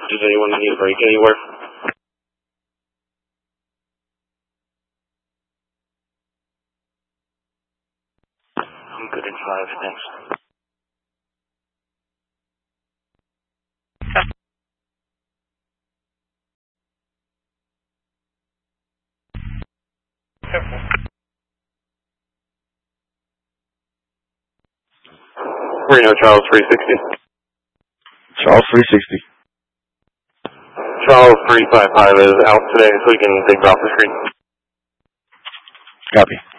Does anyone need a break anywhere? I'm good at 5, thanks. Reno, Charles 360. Charles 360. Charles 355 is out today, so we can take it off the screen. Copy.